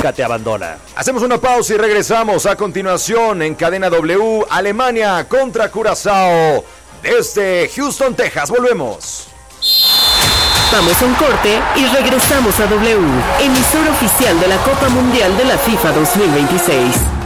nunca te abandona. Hacemos una pausa y regresamos a continuación en Cadena W, Alemania contra Curazao. Desde Houston, Texas, volvemos. Vamos a un corte y regresamos a W, emisora oficial de la Copa Mundial de la FIFA 2026.